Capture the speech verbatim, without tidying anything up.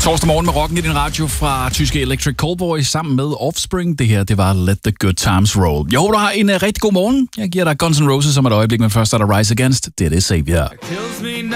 Torsdag morgen med rocken i din radio fra tyske Electric Callboy sammen med Offspring. Det her, det var Let the Good Times Roll. Jeg håber, du har en uh, rigtig god morgen. Jeg giver dig Guns N' Roses om et øjeblik, men først er der Rise Against. Det er det Savior. Kills me